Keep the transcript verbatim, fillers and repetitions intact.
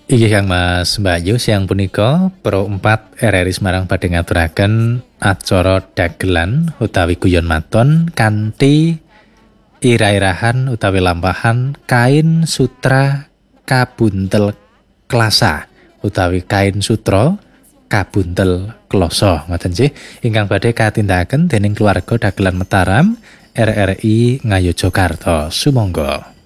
Inggih Kang Mas Bayu siang punika Pro empat R R I Semarang badhe ngaturaken acara dagelan utawi guyon maton kanthi irah-irahan utawi lampahan kain sutra kabuntel klasa utawi kain sutra kabuntel kloso ngoten nggih ingkang badhe katindakaken dening keluarga dagelan Mataram R R I Ngayogyakarta. Sumangga.